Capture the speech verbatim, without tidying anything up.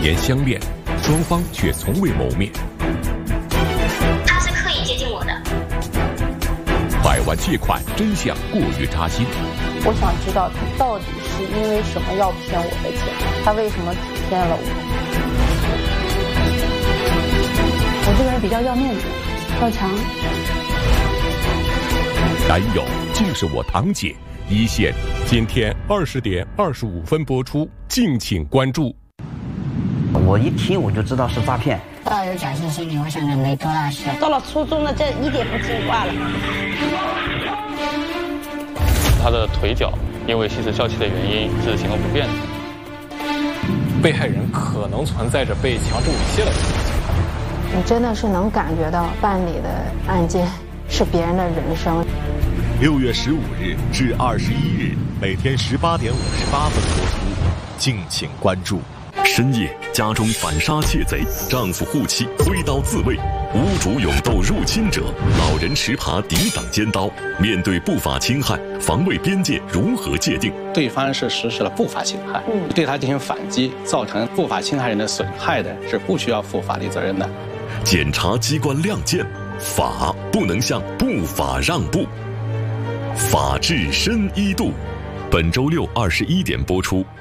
年相恋，双方却从未谋面。 他是刻意接近我的。 百万借款真相过于扎心。 我想知道他到底是因为什么要骗我的钱，他为什么只骗了我？我这个人比较要面子，要强。 男友竟是我堂姐，一线今天二十点二十五分播出，敬请关注。 我一听我就知道是诈骗。 抱有侥幸心理，我想着没多大事。 到了初中了，这一点不听话了。 他的腿脚因为吸食笑气的原因是行动不便的。 被害人可能存在着被强制猥亵的情况。 你真的是能感觉到办理的案件是别人的人生。 六月十五日至二十一日，每天十八点五十八分播出，敬请关注。 深夜，家中反杀窃贼，丈夫护妻挥刀自卫，屋主勇斗入侵者，老人持耙抵挡尖刀。面对不法侵害，防卫边界如何界定？ 对方是实施了不法侵害，嗯，对他进行反击，造成不法侵害人的损害的，是不需要负法律责任的。 检察机关亮剑，法不能向不法让步。法治深一度，本周六二十一点播出。